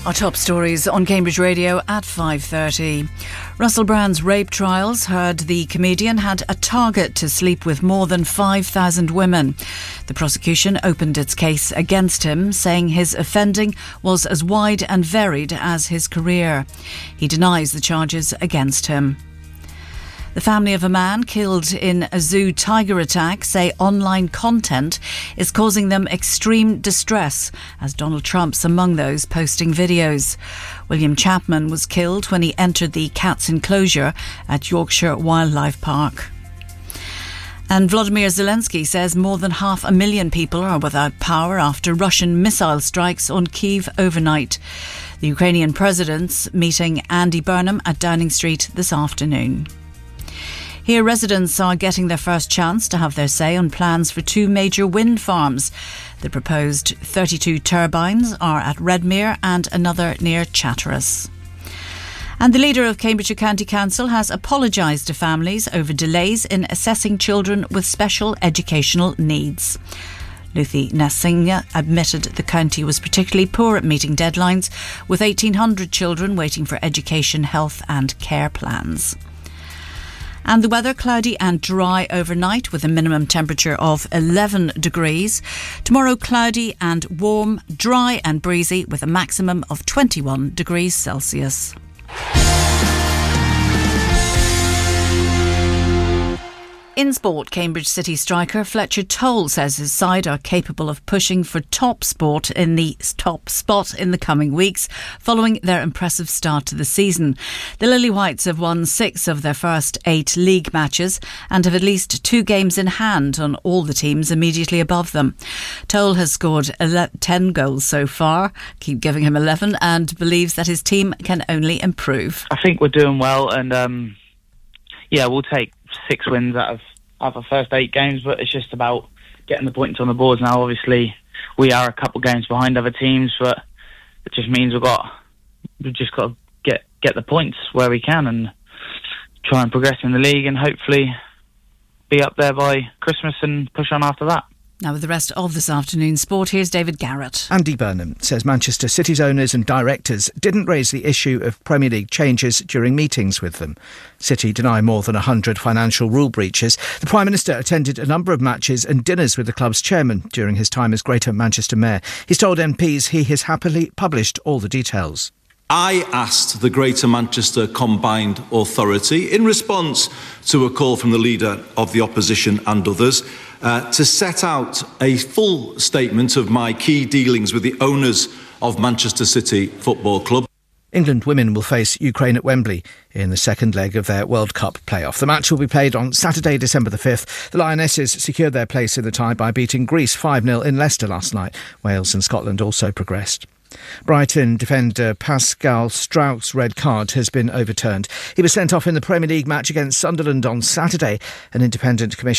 Our top stories on Cambridge Radio at 5:30. Russell Brand's rape trials heard the comedian had a target to sleep with more than 5,000 women. The prosecution opened its case against him, saying his offending was as wide and varied as his career. He denies the charges against him. The family of a man killed in a zoo tiger attack say online content is causing them extreme distress, as Donald Trump's among those posting videos. William Chapman was killed when he entered the cat's enclosure at Yorkshire Wildlife Park. And Volodymyr Zelensky says more than 500,000 people are without power after Russian missile strikes on Kyiv overnight. The Ukrainian president's meeting Andy Burnham at Downing Street this afternoon. Here, residents are getting their first chance to have their say on plans for two major wind farms. The proposed 32 turbines are at Redmere and another near Chatteris. And the leader of Cambridgeshire County Council has apologised to families over delays in assessing children with special educational needs. Luthi Nassingha admitted the county was particularly poor at meeting deadlines, with 1,800 children waiting for education, health and care plans. And the weather, cloudy and dry overnight with a minimum temperature of 11 degrees. Tomorrow, cloudy and warm, dry and breezy with a maximum of 21 degrees Celsius. In sport, Cambridge City striker Fletcher Toll says his side are capable of pushing for top spot in the coming weeks, following their impressive start to the season. The Lily Whites have won 6 of their first 8 league matches and have at least 2 games in hand on all the teams immediately above them. Toll has scored 10 goals so far, keep giving him 11, and believes that his team can only improve. I think we're doing well, and we'll take 6 wins out of our first 8 games, but it's just about getting the points on the boards now. Obviously, we are a couple games behind other teams, but it just means we've just got to get the points where we can and try and progress in the league and hopefully be up there by Christmas and push on after that. Now with the rest of this afternoon's sport, here's David Garrett. Andy Burnham says Manchester City's owners and directors didn't raise the issue of Premier League changes during meetings with them. City deny more than 100 financial rule breaches. The Prime Minister attended a number of matches and dinners with the club's chairman during his time as Greater Manchester Mayor. He's told MPs he has happily published all the details. I asked the Greater Manchester Combined Authority, in response to a call from the Leader of the Opposition and others, to set out a full statement of my key dealings with the owners of Manchester City Football Club. England women will face Ukraine at Wembley in the second leg of their World Cup playoff. The match will be played on Saturday, December the 5th. The Lionesses secured their place in the tie by beating Greece 5-0 in Leicester last night. Wales and Scotland also progressed. Brighton defender Pascal Strauch's red card has been overturned. He was sent off in the Premier League match against Sunderland on Saturday. An independent commission